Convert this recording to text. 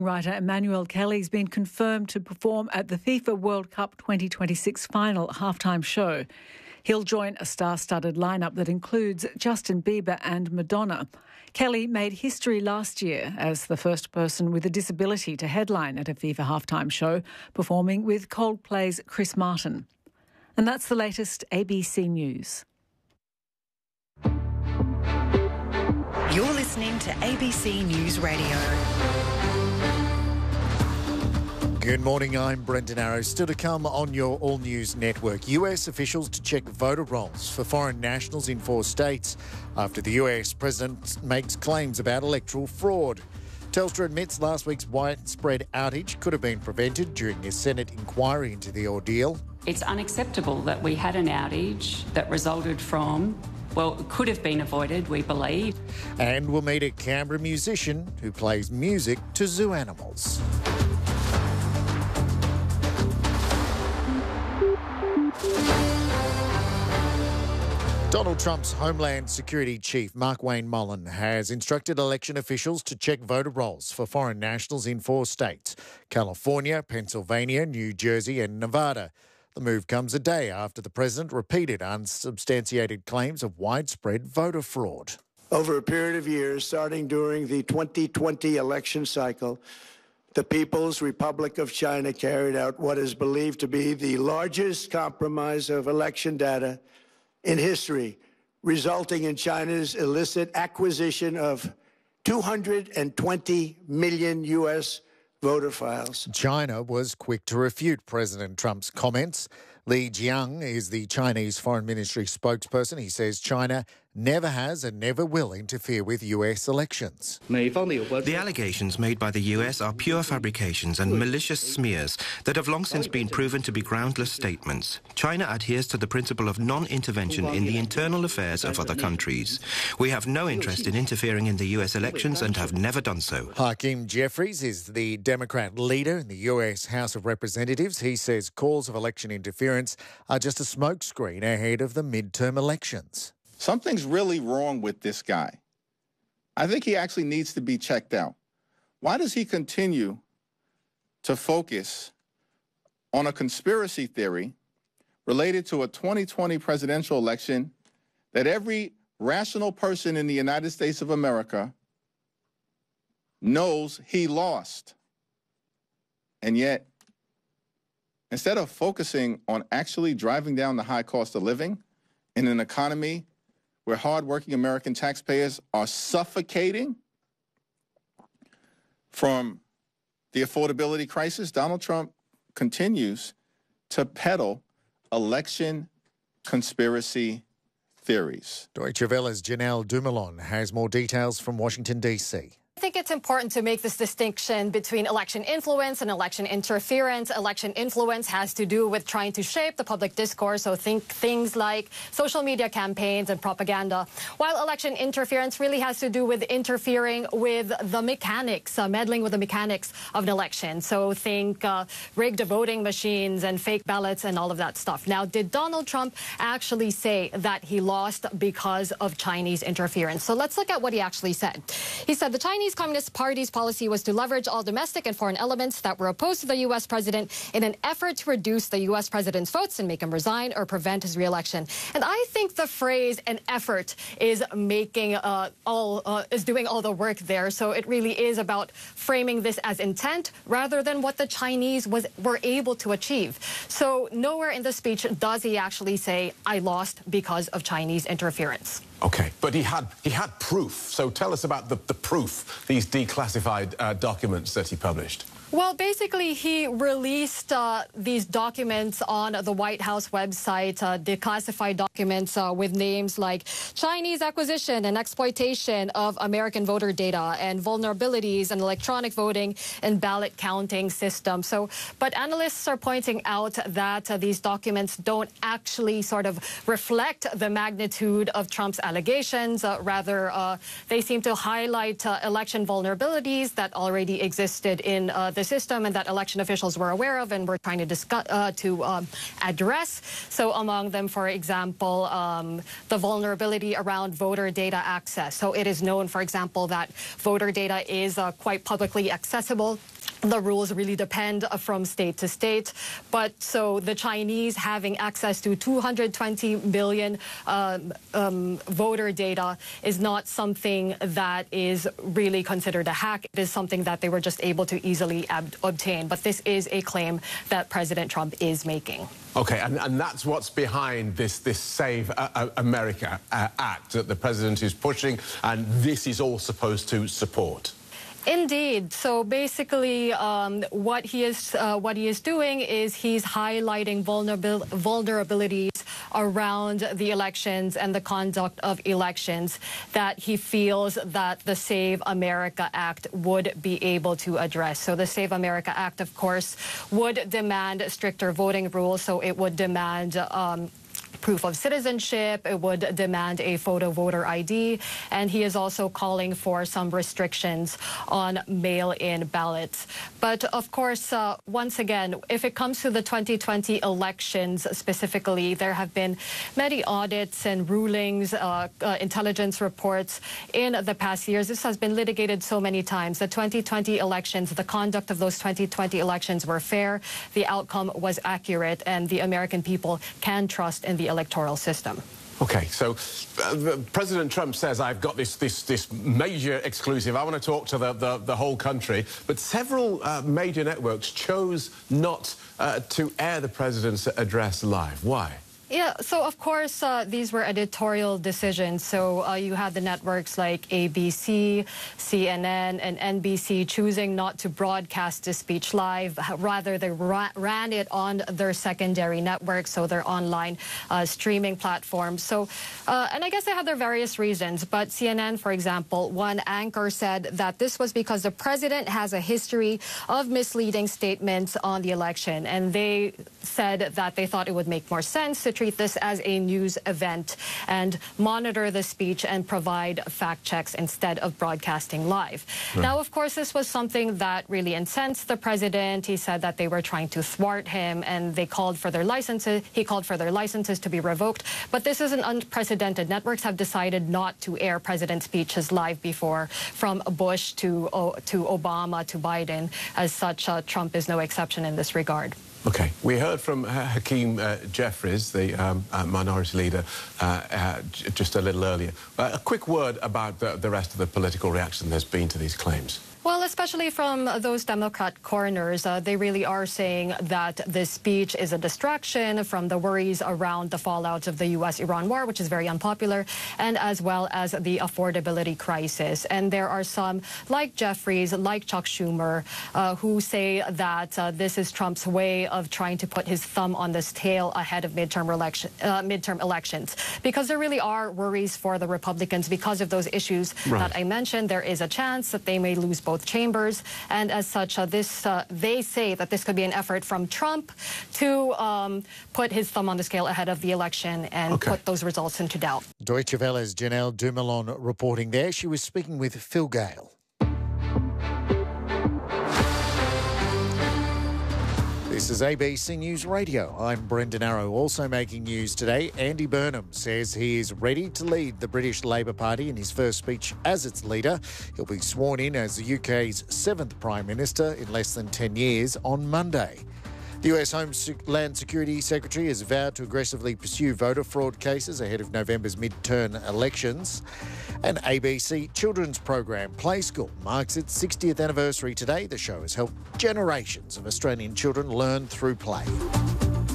Writer Emmanuel Kelly's been confirmed to perform at the FIFA World Cup 2026 final halftime show. He'll join a star-studded lineup that includes Justin Bieber and Madonna. Kelly made history last year as the first person with a disability to headline at a FIFA halftime show, performing with Coldplay's Chris Martin. And that's the latest ABC News. You're listening to ABC News Radio. Good morning, I'm Brendan Arrow. Still to come on your All News network. US officials to check voter rolls for foreign nationals in 4 states after the US president makes claims about electoral fraud. Telstra admits last week's widespread outage could have been prevented during a Senate inquiry into the ordeal. It's unacceptable that we had an outage that resulted from, well, it could have been avoided, we believe. And we'll meet a Canberra musician who plays music to zoo animals. Donald Trump's Homeland Security Chief, Markwayne Mullin, has instructed election officials to check voter rolls for foreign nationals in 4 states: California, Pennsylvania, New Jersey and Nevada. The move comes a day after the president repeated unsubstantiated claims of widespread voter fraud. Over a period of years, starting during the 2020 election cycle, the People's Republic of China carried out what is believed to be the largest compromise of election data in history, resulting in China's illicit acquisition of 220 million U.S. voter files. China was quick to refute President Trump's comments. Li Jiang is the Chinese Foreign Ministry spokesperson. He says China never has and never will interfere with US elections. The allegations made by the US are pure fabrications and malicious smears that have long since been proven to be groundless statements. China adheres to the principle of non-intervention in the internal affairs of other countries. We have no interest in interfering in the US elections and have never done so. Hakeem Jeffries is the Democrat leader in the US House of Representatives. He says calls of election interference are just a smokescreen ahead of the midterm elections. Something's really wrong with this guy. I think he actually needs to be checked out. Why does he continue to focus on a conspiracy theory related to a 2020 presidential election that every rational person in the United States of America knows he lost? And yet, instead of focusing on actually driving down the high cost of living in an economy where hardworking American taxpayers are suffocating from the affordability crisis, Donald Trump continues to peddle election conspiracy theories. Deutsche Welle's Janelle Dumoulin has more details from Washington, D.C. I think it's important to make this distinction between election influence and election interference. Election influence has to do with trying to shape the public discourse, so think things like social media campaigns and propaganda, while election interference really has to do with interfering with the mechanics, meddling with the mechanics of an election. So think rigged voting machines and fake ballots and all of that stuff. Now, did Donald Trump actually say that he lost because of Chinese interference? So let's look at what he actually said. He said the Chinese Communist Party's policy was to leverage all domestic and foreign elements that were opposed to the U.S. president in an effort to reduce the U.S. president's votes and make him resign or prevent his reelection. And I think the phrase "an effort" is making is doing all the work there. So it really is about framing this as intent rather than what the Chinese were able to achieve. So nowhere in the speech does he actually say, "I lost because of Chinese interference." Okay, but he had proof. So tell us about the proof, these declassified documents that he published. Well, basically, he released these documents on the White House website, declassified documents with names like Chinese acquisition and exploitation of American voter data and vulnerabilities in electronic voting and ballot counting systems. So, but analysts are pointing out that these documents don't actually sort of reflect the magnitude of Trump's allegations. Rather, they seem to highlight election vulnerabilities that already existed in the system and that election officials were aware of and were trying to discuss address. So among them, for example, the vulnerability around voter data access. So it is known, for example, that voter data is quite publicly accessible. The rules really depend from state to state. But so the Chinese having access to 220 million voter data is not something that is really considered a hack. It is something that they were just able to easily obtain. But this is a claim that President Trump is making. OK, and that's what's behind this Save America Act that the president is pushing, and this is all supposed to support. Indeed. So basically, what he is doing is he's highlighting vulnerabilities around the elections and the conduct of elections that he feels that the Save America Act would be able to address. So the Save America Act, of course, would demand stricter voting rules. So it would demand proof of citizenship. It would demand a photo voter ID. And he is also calling for some restrictions on mail-in ballots. But of course, once again, if it comes to the 2020 elections specifically, there have been many audits and rulings, intelligence reports in the past years. This has been litigated so many times. The 2020 elections, the conduct of those 2020 elections were fair. The outcome was accurate, and the American people can trust in the electoral system. OK, so President Trump says, I've got this major exclusive. I want to talk to the whole country. But several major networks chose not to air the president's address live. Why? Yeah, so of course, these were editorial decisions. So you had the networks like ABC, CNN, and NBC choosing not to broadcast the speech live. Rather, they ran it on their secondary network, so their online streaming platforms. So, and I guess they had their various reasons. But CNN, for example, one anchor said that this was because the president has a history of misleading statements on the election. And they said that they thought it would make more sense to treat this as a news event and monitor the speech and provide fact checks instead of broadcasting live. Now, of course, this was something that really incensed the president. He said that they were trying to thwart him, and they called for their licenses. He called for their licenses to be revoked. But this is an unprecedented. Networks have decided not to air president speeches live before, from Bush to Obama to Biden. As such, Trump is no exception in this regard. OK. We heard from Hakeem Jeffries, the minority leader, just a little earlier. A quick word about the rest of the political reaction there's been to these claims. Well, especially from those Democrat corners, they really are saying that this speech is a distraction from the worries around the fallout of the U.S.-Iran war, which is very unpopular, and as well as the affordability crisis. And there are some, like Jeffries, like Chuck Schumer, who say that this is Trump's way of trying to put his thumb on the scale ahead of midterm elections. Because there really are worries for the Republicans because of those issues that I mentioned. There is a chance that they may lose both chambers, and as such, they say that this could be an effort from Trump to put his thumb on the scale ahead of the election and put those results into doubt. Deutsche Welle's Janelle Dumoulin reporting there. She was speaking with Phil Gale. This is ABC News Radio. I'm Brendan Arrow. Also making news today, Andy Burnham says he is ready to lead the British Labor Party in his first speech as its leader. He'll be sworn in as the UK's 7th Prime Minister in less than 10 years on Monday. The US Homeland Security Secretary has vowed to aggressively pursue voter fraud cases ahead of November's midterm elections. And ABC children's program Play School marks its 60th anniversary today. The show has helped generations of Australian children learn through play.